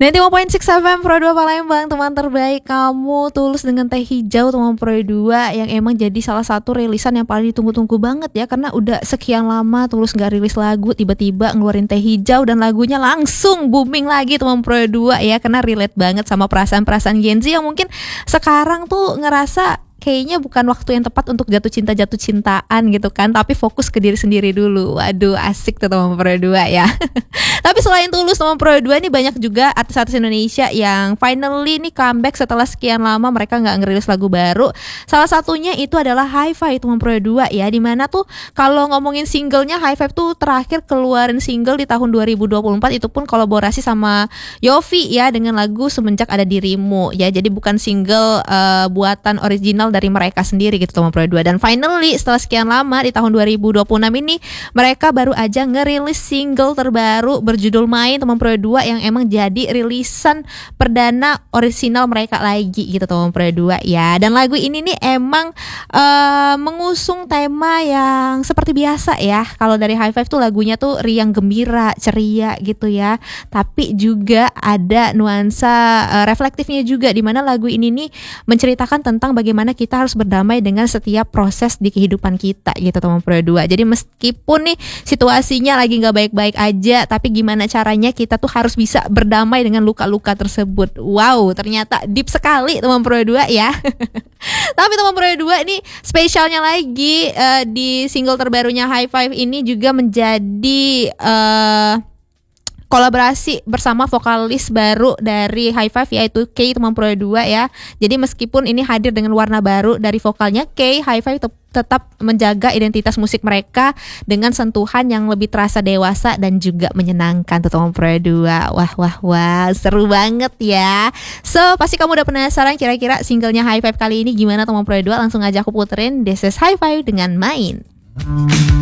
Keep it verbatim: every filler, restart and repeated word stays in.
sembilan puluh lima koma enam F M Pro dua Palembang, teman terbaik kamu. Tulus dengan Teh Hijau teman Pro dua yang emang jadi salah satu rilisan yang paling ditunggu-tunggu banget ya, karena udah sekian lama Tulus gak rilis lagu, tiba-tiba ngeluarin Teh Hijau dan lagunya langsung booming lagi teman Pro dua ya, karena relate banget sama perasaan-perasaan Gen Z yang mungkin sekarang tuh ngerasa kayaknya bukan waktu yang tepat untuk jatuh cinta jatuh cintaan gitu kan, tapi fokus ke diri sendiri dulu. Waduh, asik tuh teman Pro dua ya. Tapi selain Tulus, teman Pro dua nih banyak juga artis-artis Indonesia yang finally nih comeback setelah sekian lama mereka nggak ngerilis lagu baru. Salah satunya itu adalah Hi-Five teman Pro dua ya, dimana tuh kalau ngomongin singlenya, Hi-Five tuh terakhir keluarin single di tahun dua ribu dua puluh empat, itu pun kolaborasi sama Yofi ya dengan lagu Semenjak Ada Dirimu ya. Jadi bukan single uh, buatan original dari mereka sendiri gitu teman Pro dua. Dan finally setelah sekian lama di tahun dua ribu dua puluh enam ini mereka baru aja ngerilis single terbaru berjudul Main teman Pro dua yang emang jadi rilisan perdana original mereka lagi gitu teman Pro dua ya. Dan lagu ini nih emang uh, mengusung tema yang seperti biasa ya. Kalau dari Hi-Five tuh lagunya tuh riang gembira, ceria gitu ya. Tapi juga ada nuansa uh, reflektifnya juga, di mana lagu ini nih menceritakan tentang bagaimana kita harus berdamai dengan setiap proses di kehidupan kita gitu teman Pro dua. Jadi meskipun nih situasinya lagi gak baik-baik aja, tapi gimana caranya kita tuh harus bisa berdamai dengan luka-luka tersebut. Wow, ternyata deep sekali teman Pro dua ya. Tapi teman Pro dua ini spesialnya lagi uh, di single terbarunya Hi-Five ini juga menjadi uh, kolaborasi bersama vokalis baru dari Hi-Five yaitu Kay teman Pro dua ya. Jadi meskipun ini hadir dengan warna baru dari vokalnya Kay, Hi-Five te- tetap menjaga identitas musik mereka dengan sentuhan yang lebih terasa dewasa dan juga menyenangkan tuh teman Pro dua. Wah wah wah, seru banget ya. So pasti kamu udah penasaran kira-kira singlenya Hi-Five kali ini gimana teman Pro dua. Langsung aja aku puterin This is Hi-Five dengan Main.